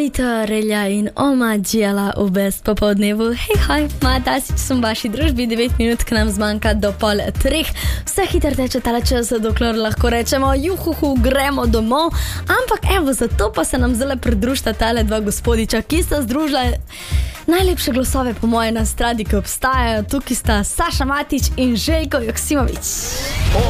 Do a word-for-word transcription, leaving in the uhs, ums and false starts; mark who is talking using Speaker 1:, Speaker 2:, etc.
Speaker 1: Vita, Relja in Oma Džela v best popodnevu. Hej, haj, Maja Tasić sem v vaši družbi, devet minut k nam zmanjka do pol treh. Vse hitro teče tale čas, dokler lahko rečemo juhuhu, gremo domov. Ampak evo, zato pa se nam zelo pridružita tale dva gospodiča, ki sta združila najlepše glasove po moje na stradi, ki obstajajo. Tukaj sta Saša Matić in Željko Joksimović.